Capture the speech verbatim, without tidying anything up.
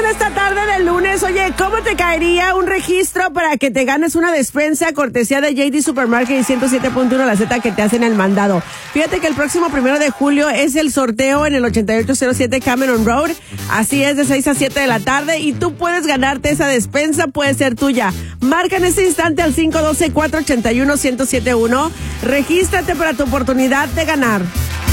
en esta tarde del lunes. Oye, ¿cómo te caería un registro para que te ganes una despensa cortesía de J D Supermarket y ciento siete punto uno La Z que te hacen el mandado? Fíjate que el próximo primero de julio es el sorteo en el ochenta y ocho cero siete Cameron Road. Así es, de seis a siete de la tarde y tú puedes ganarte esa despensa, puede ser tuya. Marca en este instante al cinco uno dos, cuatro ocho uno, uno cero siete uno. Regístrate para tu oportunidad de ganar.